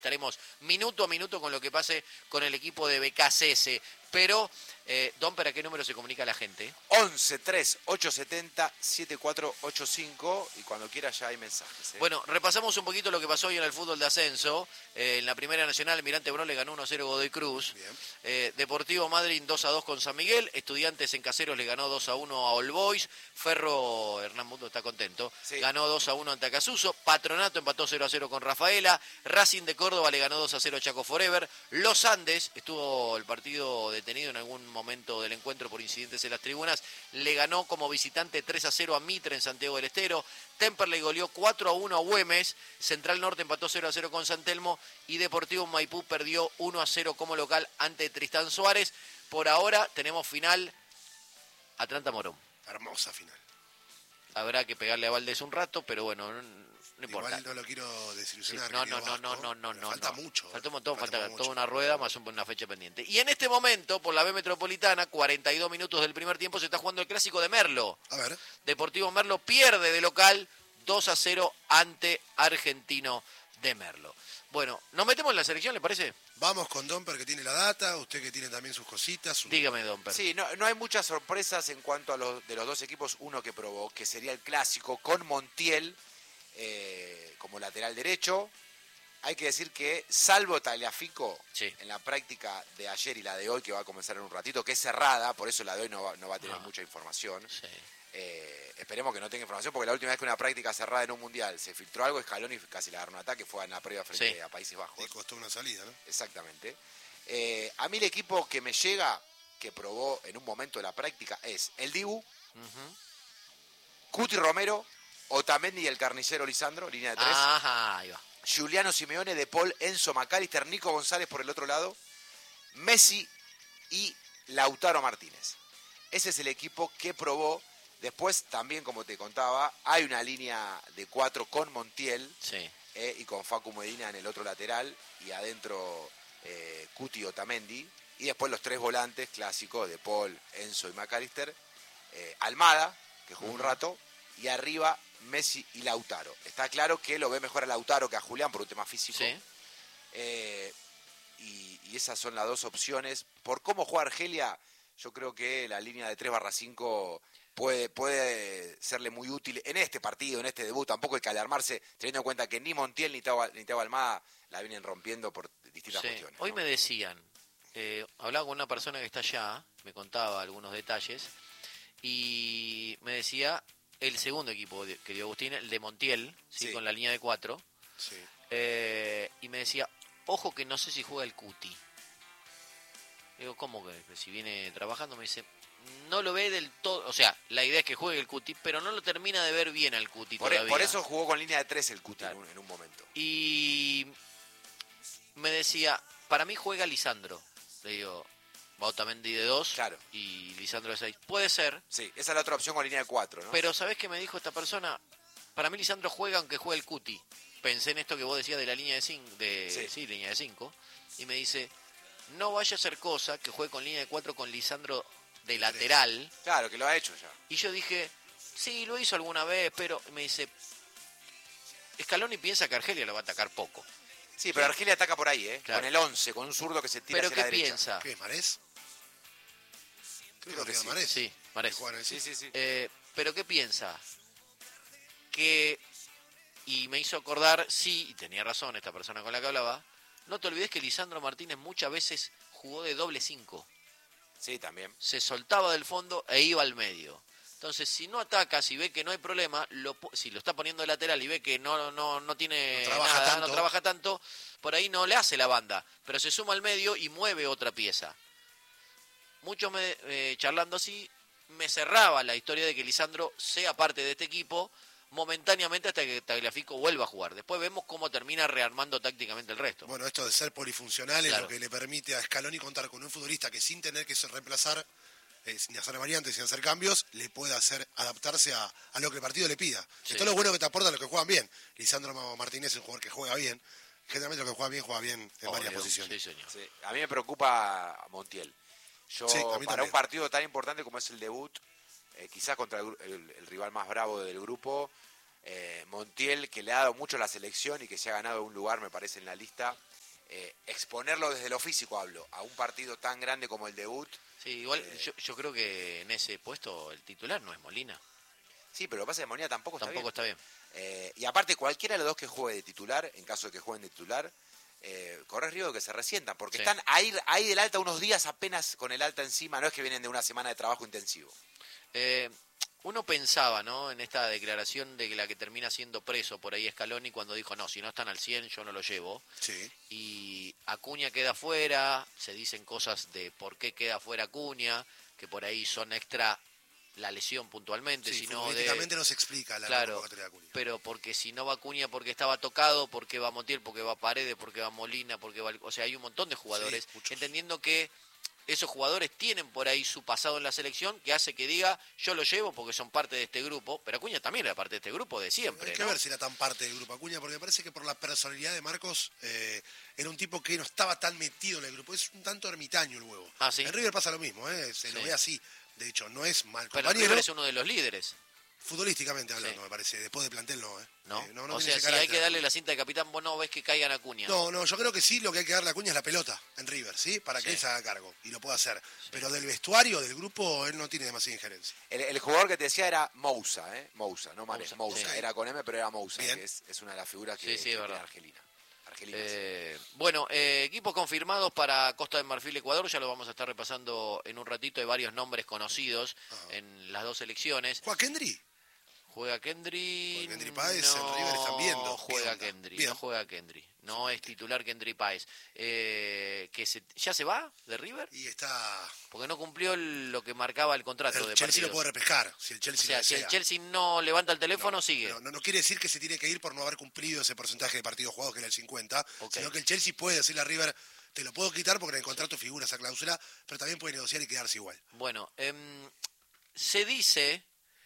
estaremos minuto a minuto con lo que pase con el equipo de BKCS. Pero, Don, ¿para qué número se comunica la gente? 11 3 870 7485 y cuando quiera ya hay mensajes. Bueno, repasamos un poquito lo que pasó hoy en el fútbol de ascenso. En la Primera Nacional, Almirante Brown le ganó 1-0 Godoy Cruz. Deportivo Madryn 2-2 con San Miguel. Estudiantes en Caseros le ganó 2-1 a All Boys. Ferro, Hernán Mundo está contento, sí, ganó 2-1 ante Acasuso. Patronato empató 0-0 con Rafaela. Racing de Córdoba le ganó 2-0 a Chaco Forever. Los Andes, estuvo el partido detenido en algún momento del encuentro por incidentes en las tribunas, le ganó como visitante 3-0 a Mitre en Santiago del Estero. Temperley goleó 4-1 a Güemes. Central Norte empató 0-0 con San Telmo y Deportivo Maipú perdió 1-0 como local ante Tristán Suárez. Por ahora tenemos final Atlanta Morón. Hermosa final. Habrá que pegarle a Valdés un rato, pero bueno, no importa. Igual no lo quiero desilusionar. Sí, no. Falta mucho. Falta un montón, falta toda una rueda más una fecha pendiente. Y en este momento, por la B Metropolitana, 42 minutos del primer tiempo, se está jugando el clásico de Merlo. A ver. Deportivo Merlo pierde de local 2-0 ante Argentino de Merlo. Bueno, ¿nos metemos en la selección, le parece? Vamos con Domper, que tiene la data, usted que tiene también sus cositas. Dígame, Domper. Sí, no hay muchas sorpresas en cuanto a de los dos equipos. Uno que probó, que sería el clásico, con Montiel como lateral derecho. Hay que decir que, salvo Tagliafico, sí, en la práctica de ayer y la de hoy, que va a comenzar en un ratito, que es cerrada, por eso la de hoy no va a tener mucha información. Sí. Esperemos que no tenga información, porque la última vez que una práctica cerrada en un mundial se filtró algo, Scaloni casi le agarró un ataque, fue en la previa frente a Países Bajos. Le costó una salida, ¿no? Exactamente. A mí el equipo que me llega, que probó en un momento de la práctica, es el Dibu, Cuti Romero, Otamendi y el carnicero Lisandro, línea de 3. Ajá, ahí va. Giuliano Simeone, De Paul, Enzo McAllister, Nico González por el otro lado, Messi y Lautaro Martínez. Ese es el equipo que probó. Después también, como te contaba, hay una línea de 4 con Montiel, sí, y con Facu Medina en el otro lateral, y adentro Cuti y Otamendi. Y después los 3 volantes clásicos, De Paul, Enzo y McAllister. Almada, que jugó un rato, y arriba Messi y Lautaro. Está claro que lo ve mejor a Lautaro que a Julián por un tema físico. Sí. Y esas son las dos opciones. Por cómo juega Argelia, yo creo que la línea de 3/5 puede serle muy útil en este partido, en este debut. Tampoco hay que alarmarse, teniendo en cuenta que ni Montiel ni Thiago Almada la vienen rompiendo por distintas cuestiones. Hoy, ¿no? me decían, hablaba con una persona que está allá, me contaba algunos detalles, y me decía el segundo equipo que dio Agustín, el de Montiel, ¿sí? Con la línea de 4. Sí. Y me decía, ojo que no sé si juega el Cuti. Digo, ¿cómo que si viene trabajando? Me dice, no lo ve del todo. O sea, la idea es que juegue el Cuti, pero no lo termina de ver bien al Cuti todavía. Por eso jugó con línea de 3 el Cuti, claro, en un momento. Y me decía, para mí juega Lisandro. Le digo, Otamendi de 2, claro, y Lisandro de 6. Puede ser. Sí, esa es la otra opción con línea de 4, ¿no? Pero ¿sabés qué me dijo esta persona? Para mí Lisandro juega aunque juegue el Cuti. Pensé en esto que vos decías de la línea de 5, sí, línea de 5, y me dice, no vaya a ser cosa que juegue con línea de 4 con Lisandro de lateral. Claro, que lo ha hecho ya. Y yo dije, sí, lo hizo alguna vez, pero me dice, Scaloni piensa que Argelia lo va a atacar poco. Sí, pero Argelia ataca por ahí, claro, con el 11, con un zurdo que se tira hacia la derecha. ¿Pero qué piensa? ¿Qué, Marés? Creo que sí. Marés. Sí, Marés. Sí. Pero ¿qué piensa? Y me hizo acordar, sí, y tenía razón esta persona con la que hablaba, no te olvides que Lisandro Martínez muchas veces jugó de doble 5. Sí, también. Se soltaba del fondo e iba al medio. Entonces, si no ataca, si ve que no hay problema, si lo está poniendo de lateral y ve que no trabaja tanto, por ahí no le hace la banda, pero se suma al medio y mueve otra pieza. Muchos charlando así, me cerraba la historia de que Lisandro sea parte de este equipo momentáneamente hasta que Tagliafico vuelva a jugar. Después vemos cómo termina rearmando tácticamente el resto. Bueno, esto de ser polifuncional es lo que le permite a Scaloni contar con un futbolista que sin tener que reemplazar, sin hacer variantes, sin hacer cambios, le puede hacer adaptarse a lo que el partido le pida. Sí. Esto es lo bueno que te aporta a los que juegan bien. Lisandro Martínez es un jugador que juega bien. Generalmente los que juega bien en varias posiciones. Sí, señor. Sí. A mí me preocupa Montiel. Para un partido tan importante como es el debut, quizás contra el rival más bravo del grupo, Montiel, que le ha dado mucho a la selección y que se ha ganado un lugar, me parece, en la lista, exponerlo desde lo físico, hablo, a un partido tan grande como el debut. Sí, igual yo creo que en ese puesto el titular no es Molina. Sí, pero lo que pasa es que Molina tampoco está bien. Y aparte, cualquiera de los dos que juegue de titular, en caso de que jueguen de titular, corres riesgo de que se resientan, porque están ahí del alta unos días apenas con el alta encima, no es que vienen de una semana de trabajo intensivo. Uno pensaba, ¿no?, en esta declaración de que la que termina siendo preso por ahí Scaloni cuando dijo, no, si no están al 100 yo no lo llevo. Sí. Y Acuña queda fuera, se dicen cosas de por qué queda fuera Acuña, que por ahí son extra la lesión puntualmente, sí, sino futbolísticamente no se explica la convocatoria de Acuña. Pero porque si no va Acuña porque estaba tocado, porque va Montiel, porque va Paredes, porque va Molina, porque va... O sea, hay un montón de jugadores, entendiendo que esos jugadores tienen por ahí su pasado en la selección que hace que diga, yo lo llevo porque son parte de este grupo, pero Acuña también era parte de este grupo de siempre. Hay que ver si era tan parte del grupo Acuña, porque me parece que por la personalidad de Marcos era un tipo que no estaba tan metido en el grupo, es un tanto ermitaño el huevo. Ah, ¿sí? En River pasa lo mismo, se lo ve así, de hecho no es mal pero compañero. River es uno de los líderes. Futbolísticamente hablando, me parece. Después de plantel, no. ¿No? O sea, si hay que darle la cinta de capitán, vos no ves que caigan a Acuña. No, yo creo que sí, lo que hay que darle a Acuña es la pelota en River, ¿sí? Para que él se haga cargo y lo pueda hacer. Sí. Pero del vestuario, del grupo, él no tiene demasiada injerencia. El jugador que te decía era Moussa, Moussa, no Mares, Moussa. Sí. Era con M, pero era Moussa, Bien. que es una de las figuras que es tiene verdad. Argelina. Bueno, equipos confirmados para Costa de Marfil, Ecuador, ya lo vamos a estar repasando en un ratito. Hay varios nombres conocidos en las dos selecciones. ¿Juega Kendry? ¿Juega Kendry? Kendry Páez, en River están viendo. No juega Kendry. No es titular Kendry Páez. ¿Ya se va de River? Y está... Porque no cumplió lo que marcaba el contrato de Chelsea partidos. lo puede repescar, si el Chelsea si el Chelsea no levanta el teléfono, sigue. No quiere decir que se tiene que ir por no haber cumplido ese porcentaje de partidos jugados, que era el 50, sino que el Chelsea puede decirle a River, te lo puedo quitar porque en el contrato figura esa cláusula, pero también puede negociar y quedarse igual. Bueno, se dice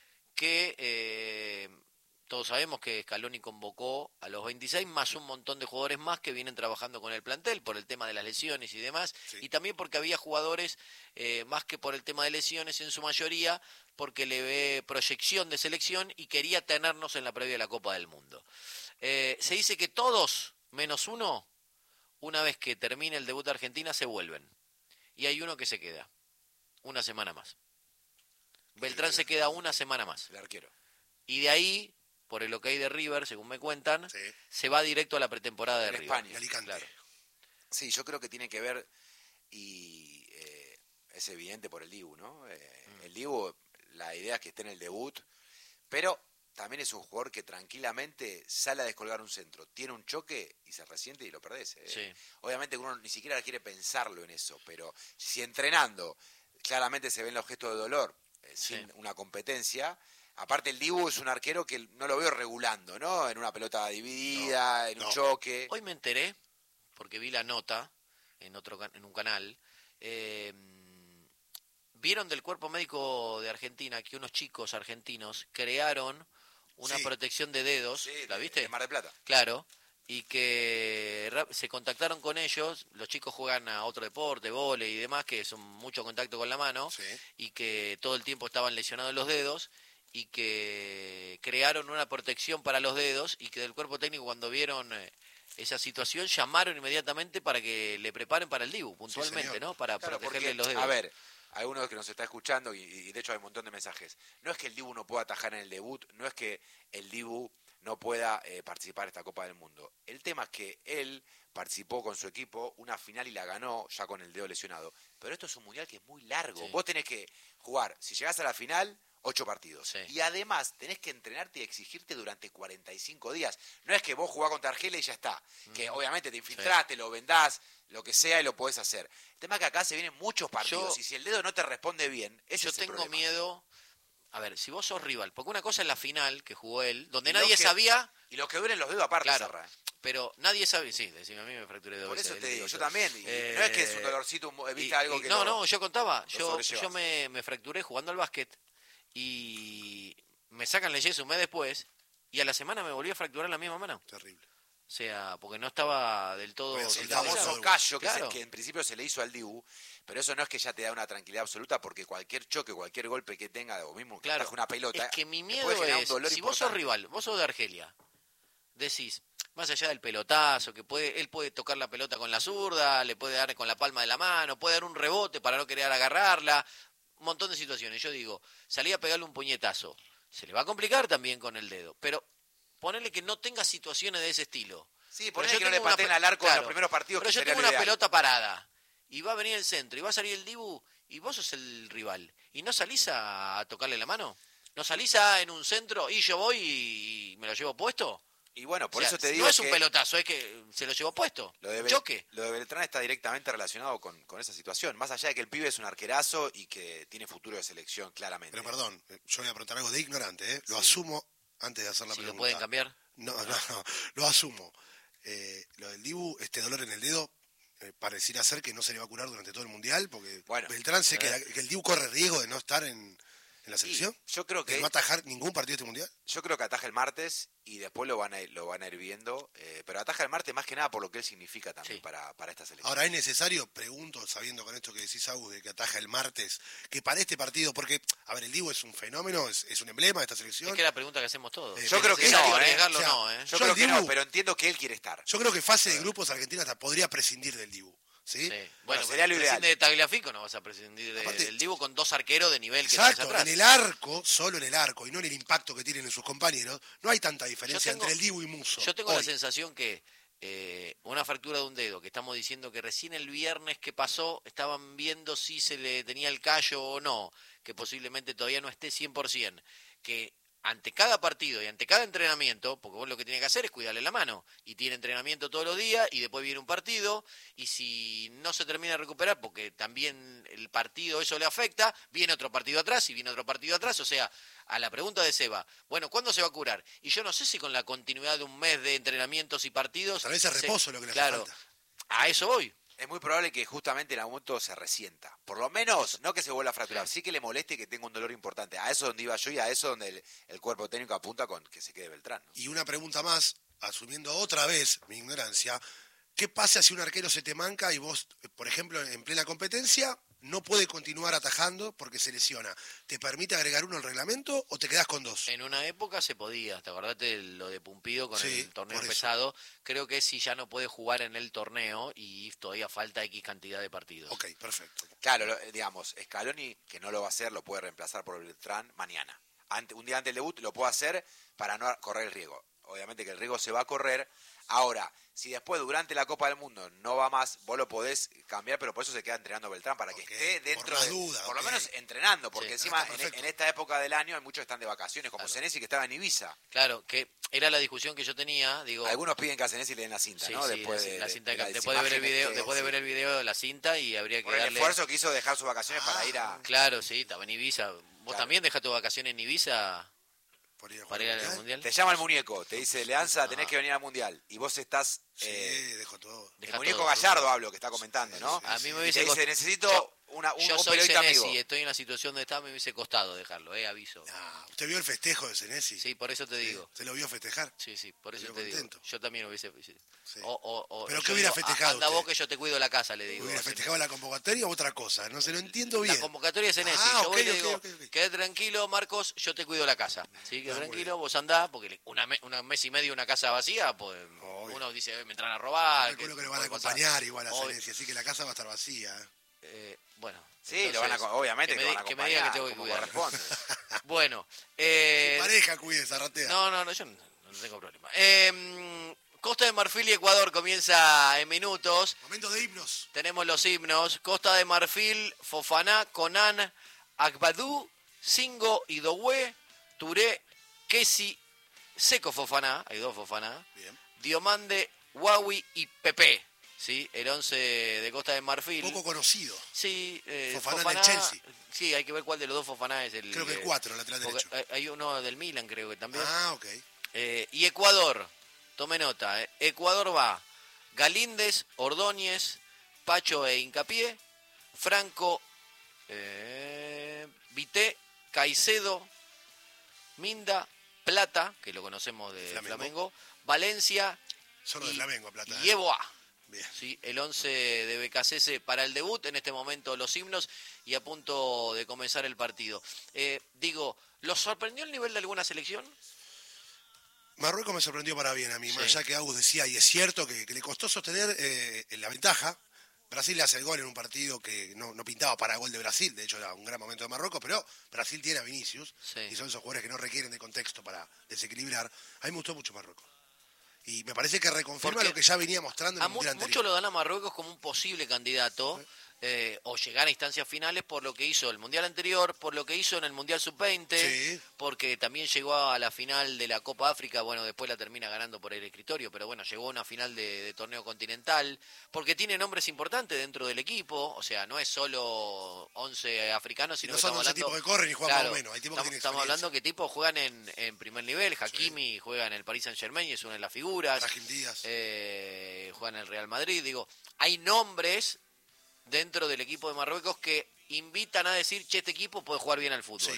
que todos sabemos que Scaloni convocó a los 26 más un montón de jugadores más que vienen trabajando con el plantel por el tema de las lesiones y demás, y también porque había jugadores más que por el tema de lesiones en su mayoría, porque le ve proyección de selección y quería tenernos en la previa de la Copa del Mundo. Se dice que todos, menos uno, una vez que termine el debut de Argentina, se vuelven. Y hay uno que se queda una semana más. Beltrán se queda una semana más. El arquero. Y de ahí, por el ok de River, según me cuentan, se va directo a la pretemporada de River. España, Alicante. Claro. Sí, yo creo que tiene que ver, y es evidente por el Dibu, ¿no? El Dibu, la idea es que esté en el debut, pero también es un jugador que tranquilamente sale a descolgar un centro, tiene un choque y se resiente y lo perdés. Obviamente uno ni siquiera quiere pensarlo en eso, pero si entrenando claramente se ven los gestos de dolor, sin una competencia. Aparte el Dibu es un arquero que no lo veo regulando, ¿no? En una pelota dividida, en un choque. Hoy me enteré, porque vi la nota en un canal, vieron del cuerpo médico de Argentina que unos chicos argentinos crearon una protección de dedos, ¿la viste? De Mar del Plata. Claro. Y que se contactaron con ellos, los chicos juegan a otro deporte, vóley y demás, que son mucho contacto con la mano, y que todo el tiempo estaban lesionados los dedos, y que crearon una protección para los dedos, y que del cuerpo técnico cuando vieron esa situación llamaron inmediatamente para que le preparen para el Dibu, puntualmente, ¿no? Para protegerle los dedos. A ver, alguno que nos está escuchando, y de hecho hay un montón de mensajes, no es que el Dibu no pueda atajar en el debut, no es que el Dibu no pueda participar en esta Copa del Mundo. El tema es que él participó con su equipo una final y la ganó ya con el dedo lesionado. Pero esto es un mundial que es muy largo. Vos tenés que jugar, si llegás a la final, 8 partidos. Y además tenés que entrenarte y exigirte durante 45 días. No es que vos jugás contra Argelia y ya está. Que obviamente te infiltraste, lo vendás, lo que sea y lo podés hacer. El tema es que acá se vienen muchos partidos y si el dedo no te responde bien, ese es el problema. Yo tengo miedo. A ver, si vos sos rival, porque una cosa es la final que jugó él, donde nadie sabía... Y los que duren los dedos aparte, claro, pero nadie sabe... Sí, decime, a mí me fracturé dos veces. Por eso te digo, yo también. No es que es un dolorcito, viste algo que... No, yo contaba. Yo me fracturé jugando al básquet y me sacan el yeso un mes después y a la semana me volví a fracturar la misma mano. Terrible. O sea, porque no estaba del todo... El famoso callo que en principio se le hizo al Dibu, pero eso no es que ya te da una tranquilidad absoluta, porque cualquier choque, cualquier golpe que tenga, o mismo que una pelota... Es que mi miedo es, si vos sos rival, vos sos de Argelia, decís, Más allá del pelotazo, él puede tocar la pelota con la zurda, le puede dar con la palma de la mano, puede dar un rebote para no querer agarrarla, un montón de situaciones. Yo digo, salí a pegarle un puñetazo, se le va a complicar también con el dedo, pero ponerle que no tenga situaciones de ese estilo. Sí, ponerle que no le pateen al arco en los primeros partidos. Pero yo tengo una pelota parada y va a venir el centro y va a salir el Dibu y vos sos el rival. ¿Y no salís a tocarle la mano? ¿No salís en un centro y yo voy y me lo llevo puesto? Y bueno, por eso te digo no es un pelotazo, es que se lo llevó puesto. Choque. Lo de Beltrán está directamente relacionado con esa situación. Más allá de que el pibe es un arquerazo y que tiene futuro de selección, claramente. Pero perdón, yo voy a preguntar algo de ignorante, ¿eh? Lo asumo antes de hacer la pregunta. ¿Lo pueden cambiar? No, lo asumo. Lo del Dibu, este dolor en el dedo, pareciera ser que no se le va a curar durante todo el Mundial, porque Beltrán sé que el Dibu corre riesgo de no estar en la selección. Yo creo que no atajar ningún partido de este Mundial. Yo creo que ataja el martes y después lo van a ir viendo, pero ataja el martes más que nada por lo que él significa también para esta selección. Ahora, ¿es necesario, pregunto, sabiendo con esto que decís, Agus, de que ataja el martes, que para este partido, porque, a ver, el Dibu es un fenómeno, es un emblema de esta selección? Es que es la pregunta que hacemos todos. Yo creo que no, arriesgarlo Yo creo que no, pero entiendo que él quiere estar. Yo creo que fase de grupos Argentina hasta podría prescindir del Dibu. ¿Sí? Bueno, sería lo ideal. De Tagliafico no vas a prescindir del Dibu con dos arqueros de nivel que exacto, atrás. En el arco, solo en el arco y no en el impacto que tienen en sus compañeros, no hay tanta diferencia entre el Dibu y Musso. Yo tengo la sensación que una fractura de un dedo, que estamos diciendo que recién el viernes que pasó estaban viendo si se le tenía el callo o no, que posiblemente todavía no esté 100%, que ante cada partido y ante cada entrenamiento, porque vos lo que tenés que hacer es cuidarle la mano, y tiene entrenamiento todos los días, y después viene un partido, y si no se termina de recuperar, porque también el partido eso le afecta, viene otro partido atrás, y viene otro partido atrás, o sea, a la pregunta de Seba, bueno, ¿cuándo se va a curar? Y yo no sé si con la continuidad de un mes de entrenamientos y partidos... Tal vez es reposo lo que le hace falta. A eso voy. Es muy probable que justamente en algún momento se resienta. Por lo menos, no que se vuelva a fracturar, sí que le moleste y que tenga un dolor importante. A eso donde iba yo y a eso donde el cuerpo técnico apunta con que se quede Beltrán, ¿no? Y una pregunta más, asumiendo otra vez mi ignorancia, ¿qué pasa si un arquero se te manca y vos, por ejemplo, en plena competencia, no puede continuar atajando porque se lesiona? ¿Te permite agregar uno al reglamento o te quedás con dos? En una época se podía, ¿te acordás de lo de Pumpido con el torneo pesado? Creo que si ya no puede jugar en el torneo y todavía falta X cantidad de partidos. Ok, perfecto. Claro, digamos, Scaloni, que no lo va a hacer, lo puede reemplazar por Beltrán mañana. Un día antes del debut lo puede hacer para no correr el riesgo. Obviamente que el riesgo se va a correr. Ahora, si después durante la Copa del Mundo no va más, vos lo podés cambiar, pero por eso se queda entrenando Beltrán, para que esté dentro por lo menos entrenando, porque encima en esta época del año hay muchos que están de vacaciones, como Senesi, que estaba en Ibiza. Claro, que era la discusión que yo tenía, digo... Algunos piden que a Senesi le den la cinta, ¿no? Después de ver el video de la cinta y habría que darle... el esfuerzo que hizo de dejar sus vacaciones para ir a... Claro, sí, estaba en Ibiza. ¿Vos también dejaste tus vacaciones en Ibiza? ¿Para ir al Mundial? Te llama el muñeco, te dice, Leanza, tenés que venir al Mundial. Y vos estás... dejo todo. El muñeco Gallardo hablo, que está comentando, ¿no? A mí me hubiese dice, necesito un soy periodista Senesi, amigo. estoy en la situación de estar, me hubiese costado dejarlo, aviso. ¿Usted vio el festejo de Senesi? Sí, por eso te digo. ¿Se lo vio festejar? Sí, por eso te digo. Yo también hubiese... Sí. ¿Pero qué hubiera festejado anda usted? vos que yo te cuido la casa, le digo. ¿Hubiera festejado la convocatoria o otra cosa? No se lo entiendo bien. La convocatoria es Senesi. Yo voy y le digo, quedé tranquilo, Marcos, yo te cuido la casa. Sí, quedé tranquilo, vos andá, porque un mes y medio una casa vacía, pues uno dice, me entran a robar. Yo calculo que lo van a acompañar igual a Senesi, así que la casa va a estar vacía. Bueno. Sí, entonces, obviamente que lo van a acompañar. Que me diga que tengo que cuidar. Bueno. Pareja cuide, Zarratea. No, yo no tengo problema. Costa de Marfil y Ecuador comienza en minutos. Momento de himnos. Tenemos los himnos. Costa de Marfil, Fofaná, Conan, Agbadú, Singo, Idoué, Touré, Kessi, Seco Fofaná, hay dos Fofaná. Bien. Diomande, Huawei y Pepe. ¿Sí? El 11 de Costa de Marfil. Poco conocido. Sí. Fofaná del Chelsea. Sí, hay que ver cuál de los dos Fofaná es el... Creo que el 4, el lateral derecho. Hay uno del Milan, creo que también. Ok. Y Ecuador, tome nota, Ecuador va Galíndez, Ordóñez, Pacho e Hincapié, Franco, Vité, Caicedo, Minda, Plata, que lo conocemos de Flamengo, Valencia Solo de Flamengo, Plata. Y Yeboah. Bien. ¿Sí? El 11 de BKCS para el debut, en este momento los himnos y a punto de comenzar el partido. ¿Los sorprendió el nivel de alguna selección? Marruecos me sorprendió para bien a mí, Sí. más allá que Agus decía, y es cierto que le costó sostener la ventaja. Brasil le hace el gol en un partido que no pintaba para gol de Brasil, de hecho era un gran momento de Marruecos, pero Brasil tiene a Vinicius, Sí. y son esos jugadores que no requieren de contexto para desequilibrar. A mí me gustó mucho Marruecos. Y me parece que reconfirma Porque lo que ya venía mostrando en el Mundial anterior. Muchos lo dan a Marruecos como un posible candidato o llegar a instancias finales por lo que hizo el Mundial anterior, por lo que hizo en el Mundial Sub-20, Sí. porque también llegó a la final de la Copa África, bueno, después la termina ganando por el escritorio, pero bueno, llegó a una final de torneo continental, porque tiene nombres importantes dentro del equipo, o sea, no es solo 11 africanos, sino No que son estamos 11 hablando... tipos que corren y juegan Claro, más o menos, hay tipos que tienen estamos hablando experiencia. que tipos juegan en primer nivel, Hakimi juega en el Paris Saint-Germain y es una de las figuras. Brahim Díaz. Juega en el Real Madrid, digo, hay nombres dentro del equipo de Marruecos que invitan a decir, che, este equipo puede jugar bien al fútbol. Sí.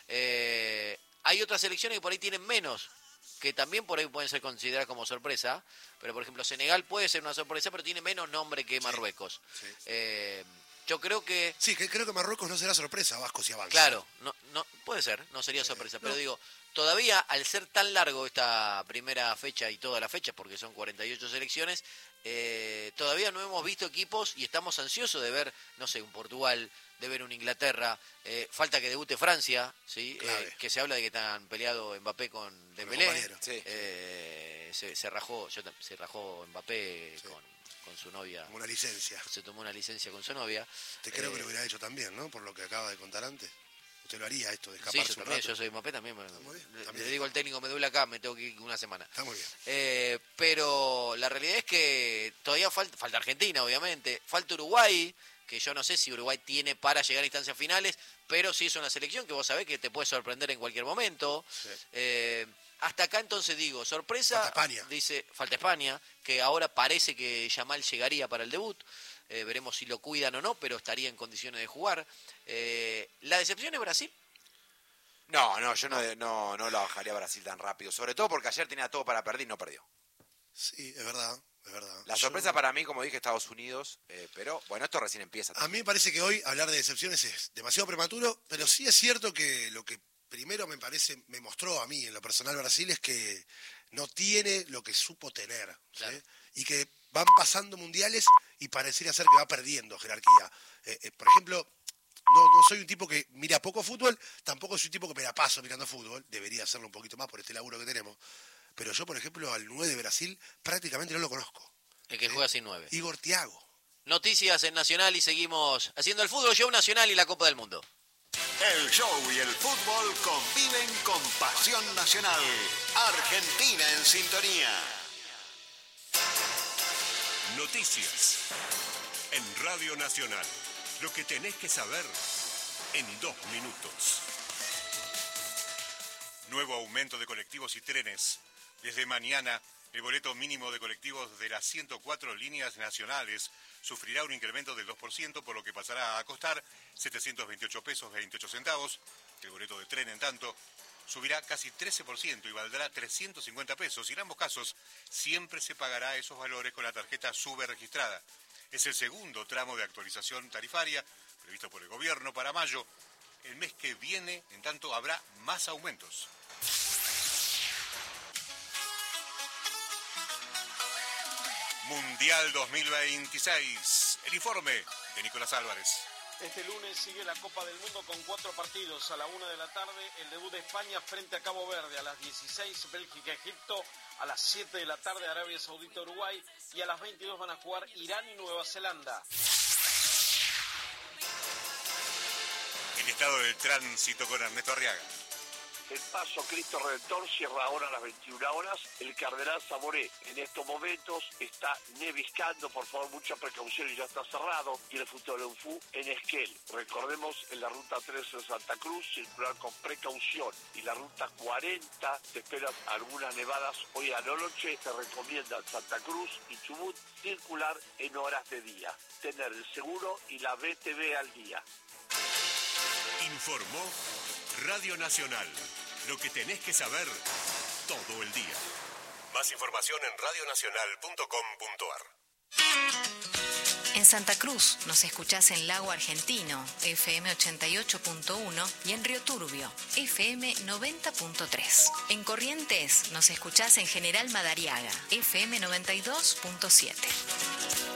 Hay otras selecciones que por ahí tienen menos, que también por ahí pueden ser consideradas como sorpresa, pero por ejemplo Senegal puede ser una sorpresa, pero tiene menos nombre que Marruecos. Sí. Yo creo que... Sí, que creo que Marruecos no será sorpresa, Vasco, si avanza. Claro, no puede ser, no sería sorpresa, pero digo, todavía al ser tan largo esta primera fecha y toda la fecha, porque son 48 selecciones, todavía no hemos visto equipos y estamos ansiosos de ver, no sé, un Portugal, de ver un Inglaterra, falta que debute Francia, ¿sí? Que se habla de que están peleado Mbappé con Dembélé, Sí. se rajó Mbappé con su novia, Como una licencia. se tomó una licencia con su novia. Te creo que lo hubiera hecho también, ¿no? Por lo que acaba de contar antes. Usted lo haría esto, de Sí, escaparse yo un también, rato. yo soy Mbappé también. muy bien, Le también. digo al técnico, me duele acá, me tengo que ir una semana. Está muy bien. Pero la realidad es que todavía falta Argentina, obviamente. Falta Uruguay, que yo no sé si Uruguay tiene para llegar a instancias finales, pero sí es una selección que vos sabés que te puede sorprender en cualquier momento. Sí. Hasta acá entonces digo, sorpresa. Falta España. Dice, falta España, que ahora parece que Yamal llegaría para el debut. Veremos si lo cuidan o no, pero estaría en condiciones de jugar. La decepción es Brasil. No, yo no lo bajaría a Brasil tan rápido. Sobre todo porque ayer tenía todo para perder y no perdió. Sí, es verdad. La sorpresa para mí, como dije, Estados Unidos, pero bueno, esto recién empieza. A mí me parece que hoy hablar de decepciones es demasiado prematuro, pero sí es cierto que lo que primero me mostró a mí en lo personal Brasil es que no tiene lo que supo tener, ¿sí? Claro. Y que van pasando mundiales y pareciera ser que va perdiendo jerarquía. Por ejemplo, no soy un tipo que mira poco fútbol, tampoco soy un tipo que me la paso mirando fútbol, debería hacerlo un poquito más por este laburo que tenemos. Pero yo, por ejemplo, al 9 de Brasil prácticamente no lo conozco. El que juega sin 9. Igor Thiago. Noticias en Nacional y seguimos haciendo el fútbol show nacional y la Copa del Mundo. El show y el fútbol conviven con pasión nacional. Argentina en sintonía. Noticias en Radio Nacional. Lo que tenés que saber en 2 minutos. Nuevo aumento de colectivos y trenes. Desde mañana, el boleto mínimo de colectivos de las 104 líneas nacionales sufrirá un incremento del 2%, por lo que pasará a costar 728 pesos 28 centavos. El boleto de tren, en tanto, subirá casi 13% y valdrá 350 pesos. Y en ambos casos, siempre se pagará esos valores con la tarjeta SUBE registrada. Es el segundo tramo de actualización tarifaria previsto por el gobierno para mayo. El mes que viene, en tanto, habrá más aumentos. Mundial 2026. El informe de Nicolás Álvarez. Este lunes sigue la Copa del Mundo con 4 partidos. A la 1 de la tarde, el debut de España frente a Cabo Verde. A las 16, Bélgica-Egipto. A las 7 de la tarde, Arabia Saudita-Uruguay. Y a las 22 van a jugar Irán y Nueva Zelanda. El estado del tránsito con Ernesto Arriaga. El paso Cristo Redentor cierra ahora a las 21 horas. El Cardenal Zamoré en estos momentos está neviscando, por favor, mucha precaución y ya está cerrado. Y el Futuro Unfu en Esquel. Recordemos, en la ruta 3 en Santa Cruz, circular con precaución. Y la ruta 40, te esperan algunas nevadas hoy a la noche. Se recomienda en Santa Cruz y Chubut circular en horas de día. Tener el seguro y la BTV al día. Informó Radio Nacional. Lo que tenés que saber todo el día. Más información en radionacional.com.ar. En Santa Cruz nos escuchás en Lago Argentino, FM 88.1 y en Río Turbio, FM 90.3. En Corrientes nos escuchás en General Madariaga, FM 92.7.